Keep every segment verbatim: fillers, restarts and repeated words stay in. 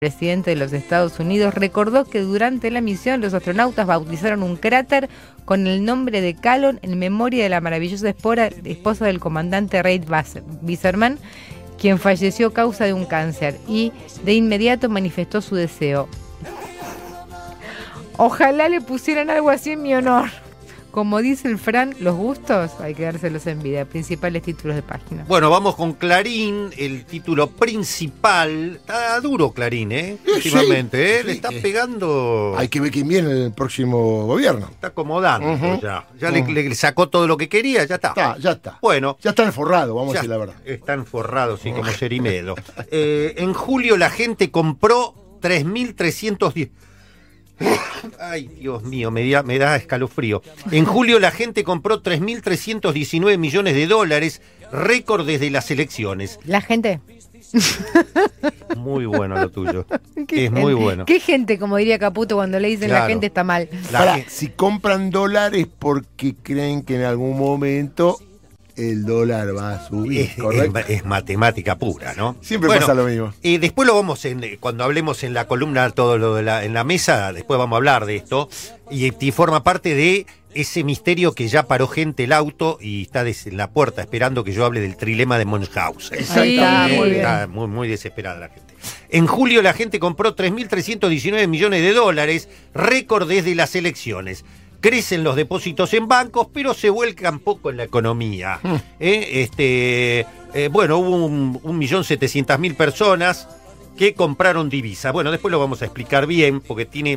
presidente de los Estados Unidos, recordó que durante la misión los astronautas bautizaron un cráter con el nombre de Calon en memoria de la maravillosa esposa del comandante Reid Wiseman, quien falleció a causa de un cáncer, y de inmediato manifestó su deseo. Ojalá le pusieran algo así en mi honor. Como dice el Fran, los gustos hay que dárselos en vida. Principales títulos de página. Bueno, vamos con Clarín, el título principal. Está duro Clarín, ¿eh? Sí, últimamente, ¿eh? sí, Le está sí. pegando... Hay que ver quién viene en el próximo gobierno. Está acomodando Uh-huh. ya. Ya Uh-huh. le, le sacó todo lo que quería, ya está. Está, ya está. Bueno. Ya está forrado, vamos Ya a decir la verdad. están forrados, sí, como Cerimedo. Eh, en julio la gente compró tres mil trescientos diez... Ay, Dios mío, me da, me da escalofrío. En julio la gente compró tres mil trescientos diecinueve millones de dólares, récord desde las elecciones. La gente. Muy bueno lo tuyo. ¿Qué Es gente? muy bueno. ¿Qué gente, como diría Caputo cuando le dicen Claro. la gente está mal? La Pará, gen- si compran dólares porque creen que en algún momento el dólar va a subir, Es, ¿correcto? es- es matemática pura, ¿no? Siempre Bueno, pasa lo mismo. Eh, después lo vamos, en, cuando hablemos en la columna, todo lo de la, en la mesa, después vamos a hablar de esto, y, y forma parte de ese misterio que ya paró gente el auto y está des- en la puerta esperando que yo hable del trilema de Munchausen. Sí, está muy bien. Está muy, muy desesperada la gente. En julio la gente compró tres mil trescientos diecinueve millones de dólares, récord desde las elecciones. Crecen los depósitos en bancos, pero se vuelcan poco en la economía. ¿Eh? Este, eh, bueno, hubo un, un millón setecientas mil personas que compraron divisa. Bueno, después lo vamos a explicar bien, porque tiene,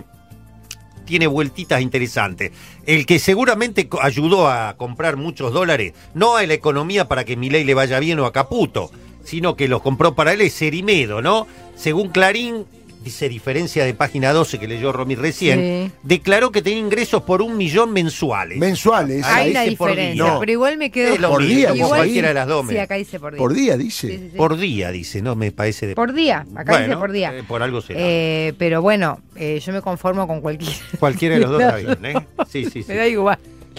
tiene vueltitas interesantes. El que seguramente co- ayudó a comprar muchos dólares, no a la economía para que Milei le vaya bien o a Caputo, sino que los compró para él es Cerimedo, ¿no? Según Clarín, dice diferencia de página doce que leyó Romy recién, Sí. declaró que tenía ingresos por un millón mensuales. Mensuales. Ahí Hay una dice por diferencia, día. No. pero igual me quedo... Es lo Por mismo, día, como igual- cualquiera de las dos. Sí, me- acá dice por día. Por día, dice. Sí, sí, sí. Por día, dice, no me parece de... Por día, acá Bueno, dice por día. eh, por algo será. Eh, pero bueno, eh, yo me conformo con cualquiera. Cualquiera de los dos está bien, ¿eh? Sí, sí, sí. Me da igual.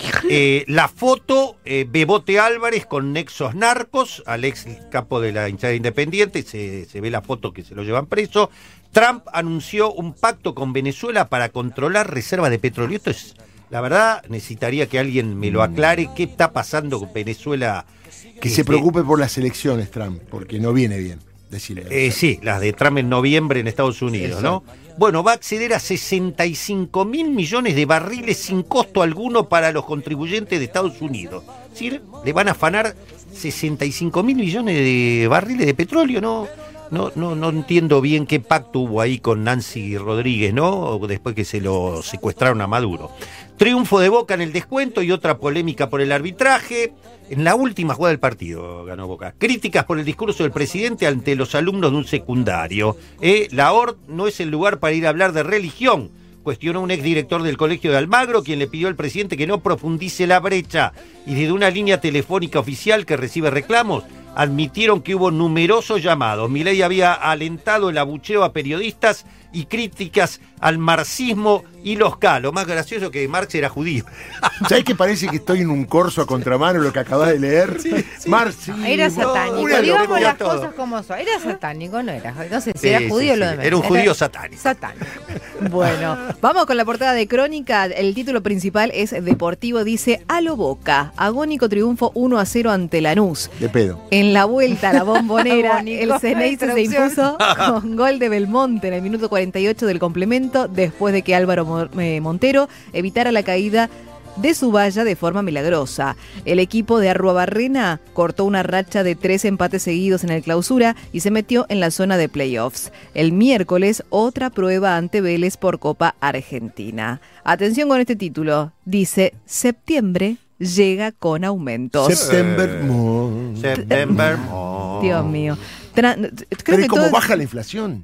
Eh, la foto, eh, Bebote Álvarez con nexos narcos, al ex capo de la hinchada independiente, se, se ve la foto que se lo llevan preso. Trump anunció un pacto con Venezuela para controlar reservas de petróleo. Esto es, la verdad, necesitaría que alguien me lo aclare, qué está pasando con Venezuela. Que Este, se preocupe por las elecciones, Trump, porque no viene bien, decirle. Eh, sí, las de Trump en noviembre en Estados Unidos, ¿no? Bueno, va a acceder a sesenta y cinco mil millones de barriles sin costo alguno para los contribuyentes de Estados Unidos. ¿Sí? Le van a afanar sesenta y cinco mil millones de barriles de petróleo, ¿no? No, no, no entiendo bien qué pacto hubo ahí con Nancy Rodríguez, ¿no? Después que se lo secuestraron a Maduro. Triunfo de Boca en el descuento y otra polémica por el arbitraje. En la última jugada del partido ganó Boca. Críticas por el discurso del presidente ante los alumnos de un secundario. Eh, la O R no es el lugar para ir a hablar de religión, cuestionó un exdirector del Colegio de Almagro, quien le pidió al presidente que no profundice la brecha. Y desde una línea telefónica oficial que recibe reclamos, admitieron que hubo numerosos llamados. Milei había alentado el abucheo a periodistas y críticas al marxismo y los K. Lo más gracioso que Marx era judío. ¿Sabés que parece que estoy en un corso a contramano lo que acabas de leer? Marxismo. Era satánico, una digamos locura las todo. cosas como son. Era satánico, no era. No sé si Sí, era sí, judío o sí. lo demás. Era un judío satánico. Satánico. Bueno, vamos con la portada de Crónica. El título principal es Deportivo, dice a lo Boca. Agónico triunfo uno a cero ante Lanús. De pedo. En la vuelta a la Bombonera, Agónico. el Ceneice se impuso con gol de Belmonte en el minuto cuarenta y ocho del complemento, después de que Álvaro Mo- eh, Montero evitara la caída de su valla de forma milagrosa. El equipo de Arruabarrena cortó una racha de tres empates seguidos en el Clausura y se metió en la zona de playoffs. El miércoles, otra prueba ante Vélez por Copa Argentina. Atención con este título. Dice, septiembre llega con aumentos. September Moon. September. Oh. Dios mío. Tra- creo Pero que ¿y cómo todo- baja la inflación?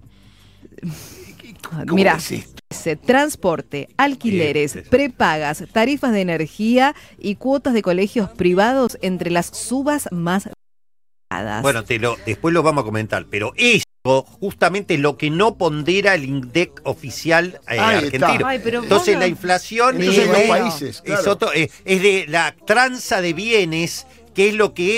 ¿Cómo Mira, es esto? dice, transporte, alquileres, Sí, sí, sí. prepagas, tarifas de energía y cuotas de colegios privados entre las subas más destacadas. Bueno, te lo, después lo vamos a comentar, pero eso justamente es lo que no pondera el INDEC oficial eh, Ahí está. argentino. Ay, pero Entonces vos la no- inflación Entonces es, los bueno. países, es claro. otro- eh, es de la tranza de bienes, que es lo que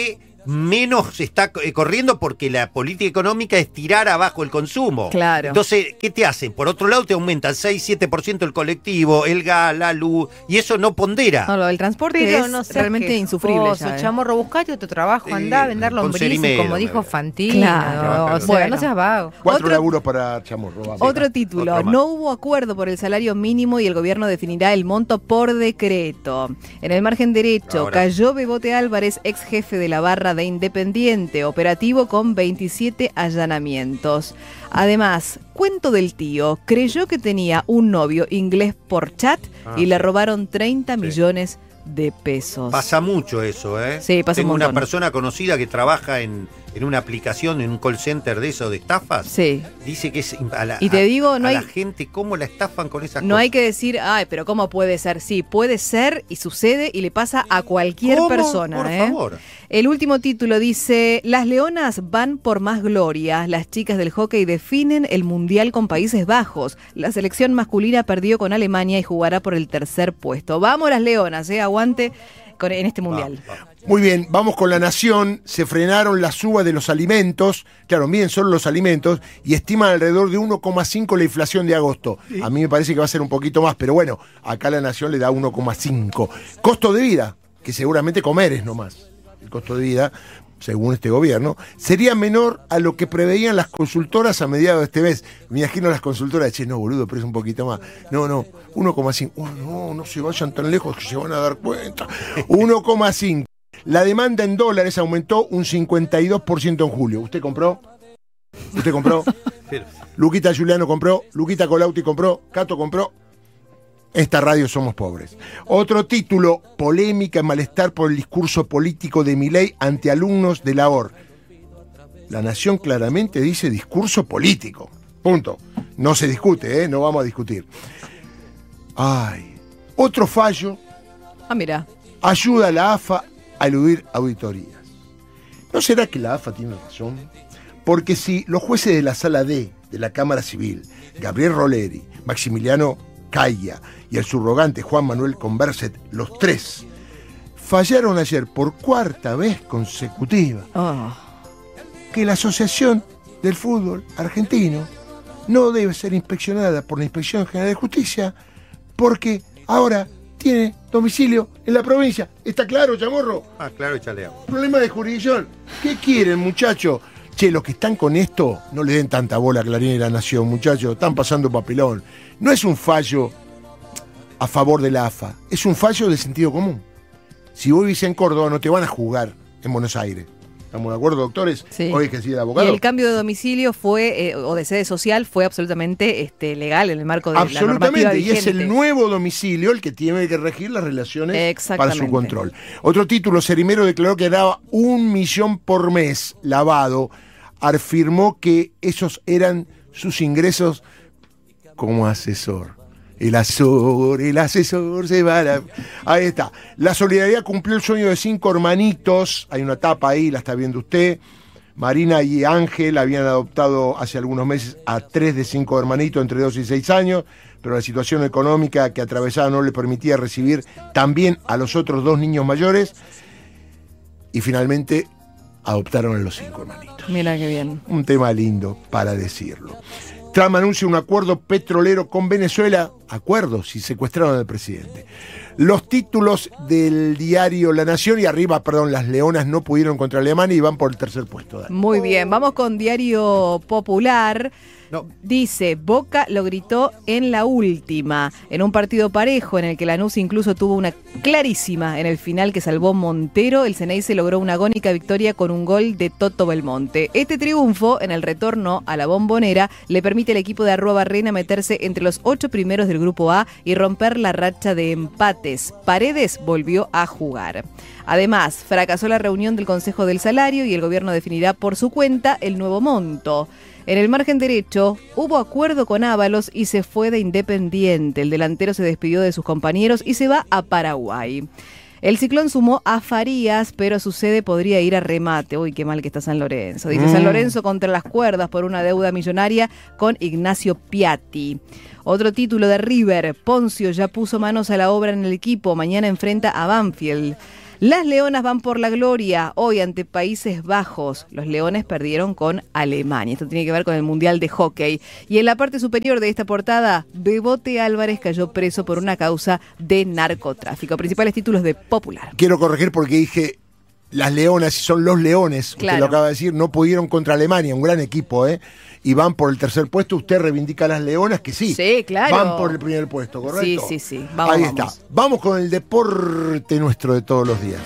menos está eh, corriendo porque la política económica es tirar abajo el consumo. Claro. Entonces, ¿qué te hacen? Por otro lado, te aumentan seis siete por ciento el colectivo, el gas, la luz, y eso no pondera. No, lo del transporte Pero es no seas realmente insufrible quejoso, ya, ¿eh? Chamorro, buscate otro trabajo, Sí, andá a vender con lombrices, cerimero, como dijo me- Fantino. Claro, o sea, bueno. no seas vago. Cuatro Otro- laburos para Chamorro. vamos. Otro título, otro más. no hubo acuerdo por el salario mínimo y el gobierno definirá el monto por decreto. En el margen derecho, Ahora. cayó Bebote Álvarez, ex jefe de la barra de Independiente, operativo con veintisiete allanamientos. Además, cuento del tío, creyó que tenía un novio inglés por chat Ah, y le sí. robaron treinta Sí. millones de pesos. Pasa mucho eso, ¿eh? Sí, pasa un Tengo una montón. persona conocida que trabaja en, en una aplicación, en un call center de eso, de estafas. Sí. Dice que es a la, Y te a- digo, no a hay- la gente cómo la estafan con esas No cosas. hay que decir, ay, pero ¿cómo puede ser? Sí, puede ser y sucede y le pasa a cualquier ¿Cómo? persona. Por ¿eh? favor. El último título dice, las leonas van por más gloria. Las chicas del hockey definen el mundial con Países Bajos. La selección masculina perdió con Alemania y jugará por el tercer puesto. Vamos las leonas, ¿eh? Aguante con, en este mundial. Va, va. Muy bien, vamos con La Nación. Se frenaron las subas de los alimentos. Claro, miden solo los alimentos y estiman alrededor de uno coma cinco la inflación de agosto. A mí me parece que va a ser un poquito más, pero bueno, acá La Nación le da uno coma cinco. Costo de vida, que seguramente comer es nomás. El costo de vida, según este gobierno, sería menor a lo que preveían las consultoras a mediados de este mes. Me imagino las consultoras, che, no, boludo, pero es un poquito más. No, no, uno coma cinco. Oh, no, no se vayan tan lejos que se van a dar cuenta. uno coma cinco. La demanda en dólares aumentó un cincuenta y dos por ciento en julio. ¿Usted compró? ¿Usted compró? Pero- Luquita Giuliano compró, Luquita Colauti compró, Cato compró. Esta radio somos pobres. Otro título, polémica y malestar por el discurso político de Milei ante alumnos de la O R. La Nación claramente dice discurso político. Punto. No se discute, ¿eh? No vamos a discutir. Ay. Otro fallo, Ah, mira. ayuda a la A F A a eludir auditorías. ¿No será que la A F A tiene razón? Porque si los jueces de la Sala D de la Cámara Civil, Gabriel Roleri, Maximiliano Caya y el subrogante Juan Manuel Converset, los tres, fallaron ayer por cuarta vez consecutiva Oh. que la Asociación del Fútbol Argentino no debe ser inspeccionada por la Inspección General de Justicia porque ahora tiene domicilio en la provincia. ¿Está claro, Chamorro? Ah, claro, échale agua. Problema de jurisdicción. ¿Qué quieren, muchachos? Che, los que están con esto, no le den tanta bola a Clarín y La Nación, muchachos. Están pasando papelón. No es un fallo a favor de la A F A. Es un fallo de sentido común. Si vos vivís en Córdoba, no te van a juzgar en Buenos Aires. ¿Estamos de acuerdo, doctores? Sí. Hoy que sí, el Y abogado. el cambio de domicilio fue, eh, o de sede social, fue absolutamente este, legal en el marco de la normativa Absolutamente, y es vigente. el nuevo domicilio el que tiene que regir las relaciones para Exactamente. su control. Otro título, Cerimero declaró que daba un millón por mes lavado. Afirmó que esos eran sus ingresos como asesor. El asesor, el asesor se va a la... Ahí está. La solidaridad cumplió el sueño de cinco hermanitos. Hay una tapa ahí, la está viendo usted. Marina y Ángel habían adoptado hace algunos meses a tres de cinco hermanitos entre dos y seis años, pero la situación económica que atravesaba no le permitía recibir también a los otros dos niños mayores y finalmente adoptaron a los cinco hermanitos. Mira qué bien. Un tema lindo para decirlo. Trump anuncia un acuerdo petrolero con Venezuela. Acuerdo si secuestraron al presidente. Los títulos del diario La Nación y arriba, perdón, las Leonas no pudieron contra Alemania y van por el tercer puesto. Dale. Muy bien, vamos con Diario Popular. No. Dice, Boca lo gritó en la última, en un partido parejo en el que Lanús incluso tuvo una clarísima en el final que salvó Montero. El Ceneice logró una agónica victoria con un gol de Toto Belmonte. Este triunfo en el retorno a la Bombonera le permite al equipo de Arrua Barrena meterse entre los ocho primeros del Grupo A y romper la racha de empates. Paredes volvió a jugar. Además, fracasó la reunión del Consejo del Salario y el gobierno definirá por su cuenta el nuevo monto. En el margen derecho, hubo acuerdo con Ábalos y se fue de Independiente. El delantero se despidió de sus compañeros y se va a Paraguay. El Ciclón sumó a Farías, pero su sede podría ir a remate. Uy, qué mal que está San Lorenzo. Dice Mm. San Lorenzo contra las cuerdas por una deuda millonaria con Ignacio Piatti. Otro título de River, Poncio ya puso manos a la obra en el equipo. Mañana enfrenta a Banfield. Las Leonas van por la gloria hoy ante Países Bajos. Los Leones perdieron con Alemania. Esto tiene que ver con el Mundial de Hockey. Y en la parte superior de esta portada, Bebote Álvarez cayó preso por una causa de narcotráfico. Principales títulos de Popular. Quiero corregir porque dije las Leonas, y son los Leones, Claro. usted lo acaba de decir, no pudieron contra Alemania, un gran equipo, ¿eh? Y van por el tercer puesto. Usted reivindica a las Leonas, que sí. Sí, claro. Van por el primer puesto, ¿correcto? Sí, sí, sí. Vamos, Ahí vamos. está. Vamos con el deporte nuestro de todos los días.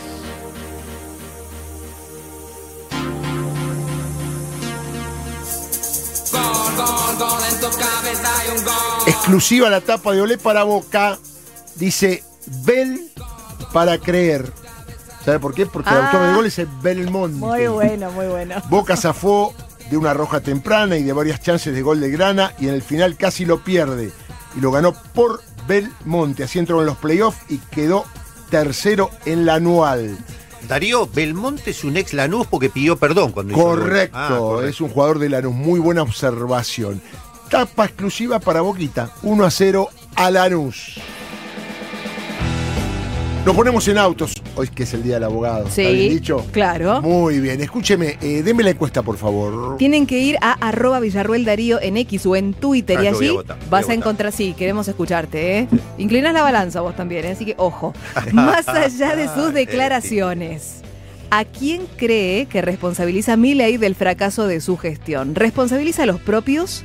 Exclusiva la tapa de Olé para Boca. Dice Bel para creer. ¿Sabe por qué? Porque el Ah. autor del gol es el Belmonte. Muy bueno, muy bueno. Boca zafó de una roja temprana y de varias chances de gol de Grana, y en el final casi lo pierde. Y lo ganó por Belmonte. Así entró en los playoffs y quedó tercero en la anual. Darío, Belmonte es un ex Lanús porque pidió perdón cuando hizo el gol. Correcto, Ah, correcto. es un jugador de Lanús. Muy buena observación. Tapa exclusiva para Boquita. uno a cero a Lanús. Nos ponemos en autos. Hoy que es el día del abogado. ¿Está bien Sí, dicho? claro. Muy bien. Escúcheme, eh, deme la encuesta, por favor. Tienen que ir a arroba Villarruel Darío en X o en Twitter Ah, y yo voy a allí votar, voy a vas a votar. encontrar, sí, queremos escucharte, ¿eh? Inclinás la balanza vos también, ¿eh? Así que ojo. Más allá de sus declaraciones, ¿a quién cree que responsabiliza a Milei del fracaso de su gestión? ¿Responsabiliza a los propios,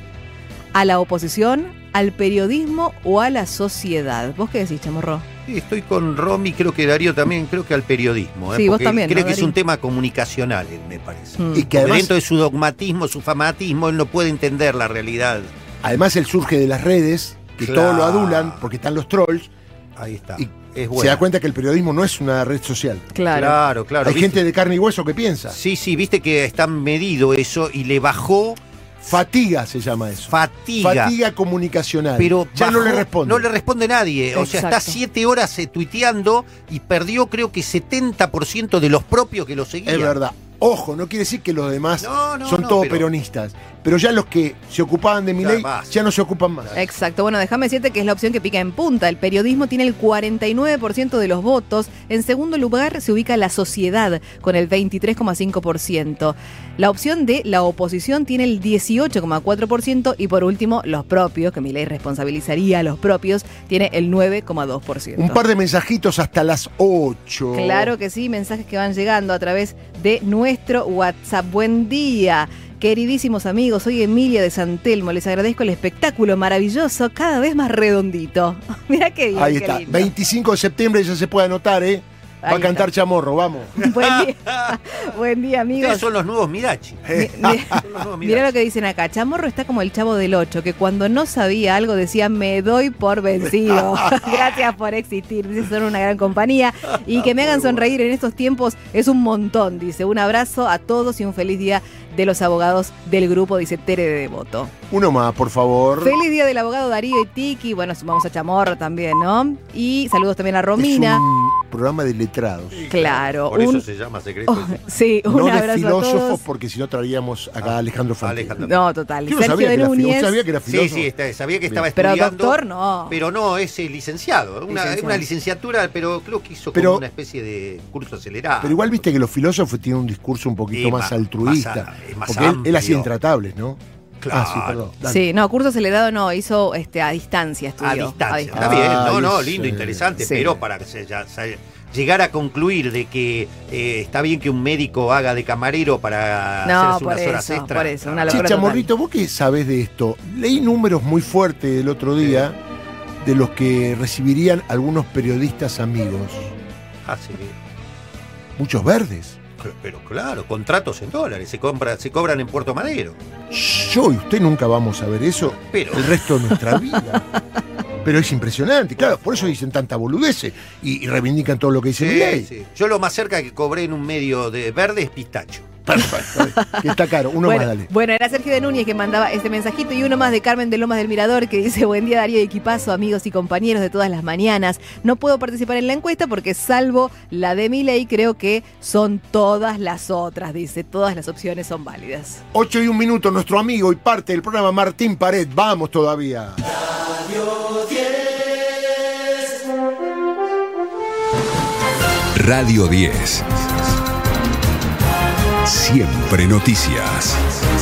a la oposición, al periodismo o a la sociedad? ¿Vos qué decís, Chamorro? Sí, estoy con Romy, creo que Darío también, creo que al periodismo. ¿eh? Sí, vos Porque también, Creo ¿no, que es Darío? un tema comunicacional, él, me parece. Mm. Y que Porque además, dentro de su dogmatismo, su fanatismo, él no puede entender la realidad. además él surge de las redes, que Claro. todos lo adulan porque están los trolls. Ahí está. Y es Se bueno. da cuenta que el periodismo no es una red social. Claro. Claro, claro. Hay ¿viste? gente de carne y hueso que piensa. Sí, sí, viste que está medido eso y le bajó Fatiga se llama eso. fatiga. Fatiga comunicacional. Pero ya no bajó- le responde. No le responde nadie. O sea, está Exacto. siete horas eh, tuiteando y perdió creo que setenta por ciento de los propios que lo seguían. Es verdad. Ojo, no quiere decir que los demás No, no, son no, todos pero- peronistas. Pero ya los que se ocupaban de Milei basta. ya no se ocupan más. Exacto, bueno, déjame decirte que es la opción que pica en punta. El periodismo tiene el cuarenta y nueve por ciento de los votos. En segundo lugar se ubica la sociedad con el veintitrés coma cinco por ciento. La opción de la oposición tiene el dieciocho coma cuatro por ciento y por último los propios, que Milei responsabilizaría a los propios, tiene el nueve coma dos por ciento. Un par de mensajitos hasta las ocho. Claro que sí, mensajes que van llegando a través de nuestro WhatsApp. Buen día. Queridísimos amigos, soy Emilia de San Telmo, les agradezco el espectáculo maravilloso, cada vez más redondito. Mirá qué bien, Ahí qué está. lindo. veinticinco de septiembre ya se puede anotar, ¿eh? Va Ahí a cantar está. Chamorro, vamos. Buen día, buen día amigos. Ustedes son los nuevos Mirachi. Mi- mi- Son los nuevos Mirá Mirachi. lo que dicen acá, Chamorro está como el Chavo del Ocho, que cuando no sabía algo decía me doy por vencido. Gracias por existir, dice, son una gran compañía y que me hagan sonreír en estos tiempos es un montón, dice. Un abrazo a todos y un feliz día de los abogados del grupo, dice Tere de Devoto. Uno más, por favor. Feliz día del abogado Darío y Tiki, bueno, vamos a Chamorro también, ¿no? Y saludos también a Romina. Es un programa de letrados. Claro, Por eso un- se llama secreto. Oh, sí, un No de abrazo a filósofos, todos. porque si no traeríamos acá a Alejandro Fantino. Alejandro. No, total. Yo no Sergio sabía que de era filósofo. Núñez. ¿Usted sabía que era Sí, filósofo? sí, está- sabía que estaba Pero estudiando. doctor no. Pero no, es eh, licenciado. Una, Licenciado. una licenciatura, pero creo que hizo Pero- como una especie de curso acelerado. Pero igual viste que los filósofos tienen un discurso un poquito Sí, más más- altruista. más a- es más porque él, él amplio. hacía intratables, ¿no? Claro. Ah, sí, perdón. Dale. Sí, no, curso acelerado no, hizo este a distancia, A estudió. distancia. Está Ah, bien, no, no, es, lindo, eh, interesante, sí. pero para que se, ya, se- llegar a concluir de que eh, está bien que un médico haga de camarero para No, hacerse por unas horas eso, extra. por eso, una Ah, Che, locura Chamorrito, ¿vos qué sabés de esto? Leí números muy fuertes el otro día de los que recibirían algunos periodistas amigos. ah, sí. Muchos verdes. Pero, pero claro, contratos en dólares, se, compra, se cobran en Puerto Madero. Yo y usted nunca vamos a ver eso Pero- el resto de nuestra vida. Pero es impresionante, claro, por eso dicen tanta boludeces y, y reivindican todo lo que dice Milei. Sí, sí. Yo lo más cerca que cobré en un medio de verde es pistacho. Perfecto, que está caro. Uno bueno, más, dale. bueno, era Sergio de Núñez que mandaba este mensajito y uno más de Carmen de Lomas del Mirador que dice: buen día Darío y equipazo, amigos y compañeros de todas las mañanas. No puedo participar en la encuesta porque salvo la de Milei creo que son todas las otras, dice. Todas las opciones son válidas. Ocho y un minuto, nuestro amigo y parte del programa Martín Pared. Vamos todavía. Radio diez. Siempre noticias.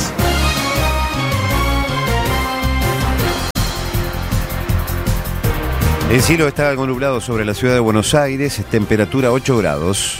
El cielo está algo nublado sobre la ciudad de Buenos Aires, temperatura ocho grados.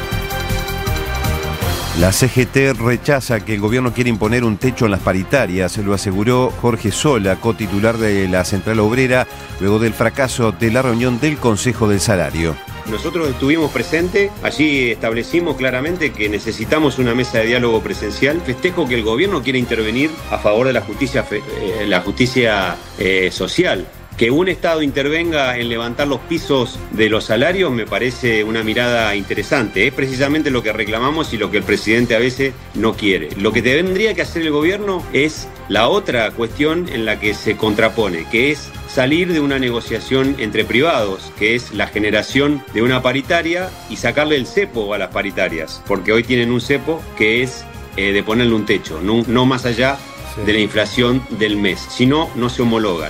La C G T rechaza que el gobierno quiere imponer un techo en las paritarias, lo aseguró Jorge Sola, cotitular de la Central Obrera, luego del fracaso de la reunión del Consejo del Salario. Nosotros estuvimos presentes, allí establecimos claramente que necesitamos una mesa de diálogo presencial. Festejo que el gobierno quiere intervenir a favor de la justicia, eh, la justicia eh, social. Que un Estado intervenga en levantar los pisos de los salarios me parece una mirada interesante. Es precisamente lo que reclamamos y lo que el presidente a veces no quiere. Lo que tendría que hacer el gobierno es la otra cuestión en la que se contrapone, que es salir de una negociación entre privados, que es la generación de una paritaria y sacarle el cepo a las paritarias, porque hoy tienen un cepo que es eh, de ponerle un techo, no, no más allá sí. de la inflación del mes, si no, no se homologan.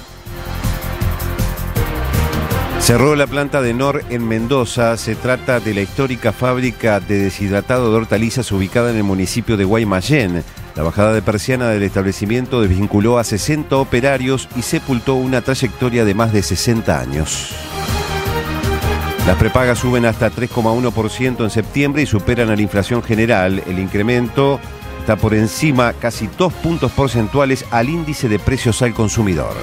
Cerró la planta de Nor en Mendoza. Se trata de la histórica fábrica de deshidratado de hortalizas ubicada en el municipio de Guaymallén. La bajada de persiana del establecimiento desvinculó a sesenta operarios y sepultó una trayectoria de más de sesenta años. Las prepagas suben hasta tres coma uno por ciento en septiembre y superan a la inflación general. El incremento está por encima casi dos puntos porcentuales al índice de precios al consumidor.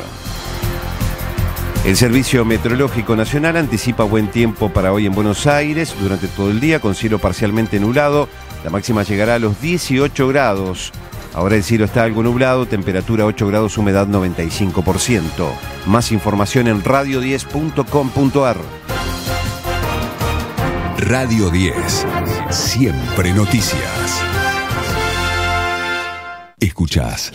El Servicio Meteorológico Nacional anticipa buen tiempo para hoy en Buenos Aires durante todo el día con cielo parcialmente nublado. La máxima llegará a los dieciocho grados. Ahora el cielo está algo nublado, temperatura ocho grados, humedad noventa y cinco por ciento. Más información en radio diez punto com punto ar. Radio diez. Siempre noticias. Escuchás.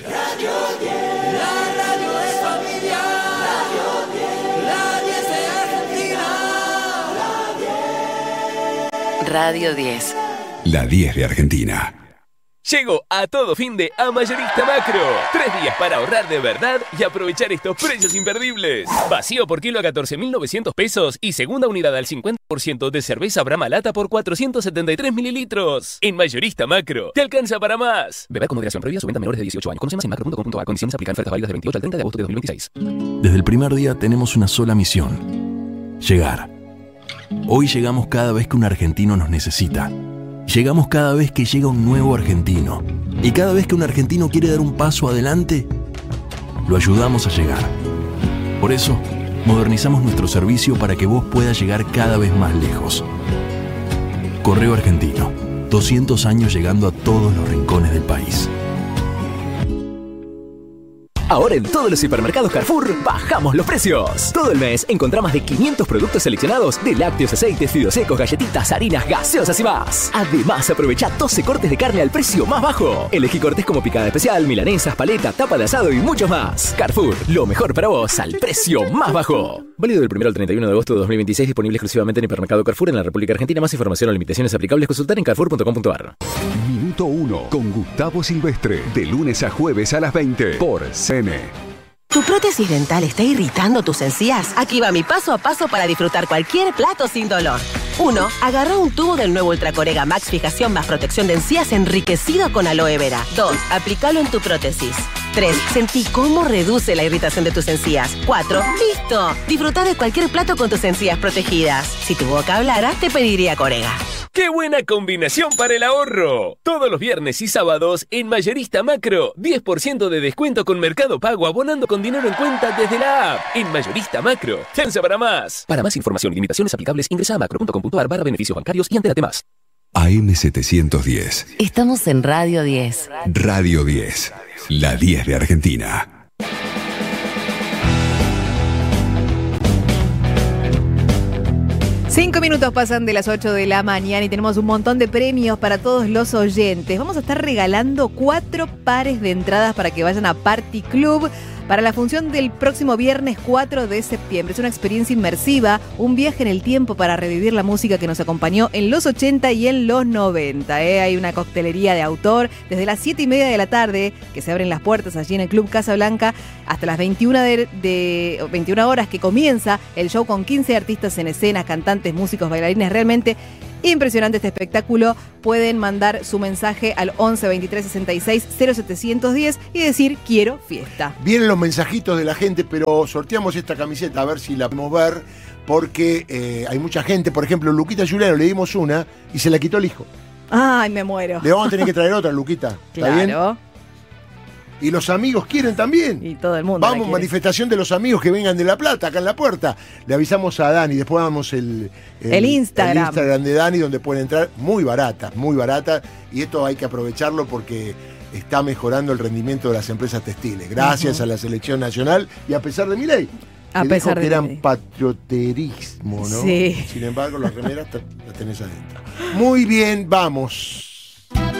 Radio diez. La diez de Argentina. Llegó a todo fin de a Mayorista Macro. Tres días para ahorrar de verdad y aprovechar estos precios imperdibles. Vacío por kilo a catorce mil novecientos pesos y segunda unidad al cincuenta por ciento de cerveza Brahma Lata por cuatrocientos setenta y tres mililitros. En Mayorista Macro, te alcanza para más. Beber con moderación, prohibida su venta a menores de dieciocho años. Conoce más en macro punto com punto ar. Condiciones aplican. Ofertas válidas del veintiocho al treinta de agosto de dos mil veintiséis. Desde el primer día tenemos una sola misión: llegar. Hoy llegamos cada vez que un argentino nos necesita. Llegamos cada vez que llega un nuevo argentino. Y cada vez que un argentino quiere dar un paso adelante, lo ayudamos a llegar. Por eso, modernizamos nuestro servicio para que vos puedas llegar cada vez más lejos. Correo Argentino. doscientos años llegando a todos los rincones del país. Ahora en todos los supermercados Carrefour bajamos los precios. Todo el mes encontrá más de quinientos productos seleccionados de lácteos, aceites, fideos secos, galletitas, harinas, gaseosas y más. Además, aprovecha doce cortes de carne al precio más bajo. Elegí cortes como picada especial, milanesas, paleta, tapa de asado y muchos más. Carrefour, lo mejor para vos al precio más bajo. Válido del primero al treinta y uno de agosto de dos mil veintiséis, disponible exclusivamente en hipermercado Carrefour en la República Argentina. Más información o limitaciones aplicables consultar en carrefour punto com punto ar. Minuto uno con Gustavo Silvestre, de lunes a jueves a las veinte por C N E. ¿Tu prótesis dental está irritando tus encías? Aquí va mi paso a paso para disfrutar cualquier plato sin dolor. uno. Agarra un tubo del nuevo Ultracorega Max Fijación más protección de encías enriquecido con aloe vera. dos. Aplícalo en tu prótesis. tres. Sentí cómo reduce la irritación de tus encías. cuatro. ¡Listo! Disfruta de cualquier plato con tus encías protegidas. Si tu boca hablara, te pediría Corega. ¡Qué buena combinación para el ahorro! Todos los viernes y sábados en Mayorista Macro, diez por ciento de descuento con Mercado Pago abonando con dinero en cuenta desde la app. En Mayorista Macro, chance para más. Para más información y limitaciones aplicables, ingresa a macro punto com punto ar barra beneficios bancarios y entérate más. A M setecientos diez. Estamos en Radio diez. Radio diez. La diez de Argentina. Cinco minutos pasan de las ocho de la mañana y tenemos un montón de premios para todos los oyentes. Vamos a estar regalando cuatro pares de entradas para que vayan a Party Club para la función del próximo viernes cuatro de septiembre. Es una experiencia inmersiva, un viaje en el tiempo para revivir la música que nos acompañó en los ochenta y en los noventa. ¿eh? Hay una coctelería de autor desde las siete y media de la tarde, que se abren las puertas allí en el Club Casa Blanca, hasta las veintiuna, de, de, veintiuna horas que comienza el show con quince artistas en escena, cantantes, músicos, bailarines. Realmente Impresionante este espectáculo. Pueden mandar su mensaje al once veintitrés sesenta y seis cero setecientos diez y decir quiero fiesta. Vienen los mensajitos de la gente, pero sorteamos esta camiseta a ver si la podemos ver, porque eh, hay mucha gente. Por ejemplo, Luquita Juliano le dimos una y se la quitó el hijo. Ay, me muero. Le vamos a tener que traer otra, Luquita. ¿Está bien? Claro. Y los amigos quieren también. Y todo el mundo. Vamos, manifestación de los amigos que vengan de La Plata, acá en la puerta. Le avisamos a Dani, después damos el, el, el Instagram. El Instagram de Dani, donde pueden entrar. Muy barata, muy barata. Y esto hay que aprovecharlo porque está mejorando el rendimiento de las empresas textiles. Gracias uh-huh. a la selección nacional y a pesar de mi ley. A que pesar dijo de que eran Milei. patrioterismo, ¿no? Sí. Sin embargo, las remeras las tenés adentro. Muy bien, vamos.